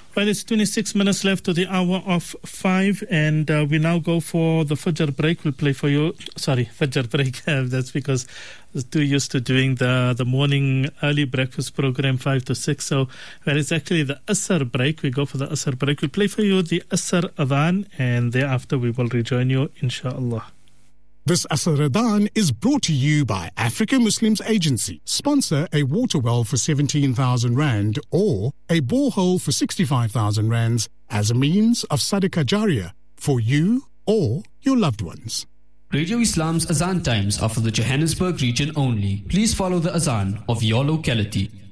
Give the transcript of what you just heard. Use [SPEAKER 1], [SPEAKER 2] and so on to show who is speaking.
[SPEAKER 1] Well, it's 26 minutes left to the hour of 5, and we now go for the Fajr break. We'll play for you. Sorry, Fajr break. That's because I was too used to doing the morning early breakfast program 5 to 6. So, well, it's actually the Asr break. We go for the Asr break. We'll play for you the Asr Adhan, and thereafter we will rejoin you, inshallah.
[SPEAKER 2] This Asr Adhan is brought to you by Africa Muslims Agency. Sponsor a water well for 17,000 Rand or a borehole for 65,000 Rands as a means of Sadaqah Jariyah for you or your loved ones.
[SPEAKER 3] Radio Islam's Azan times are for the Johannesburg region only. Please follow the Azan of your locality.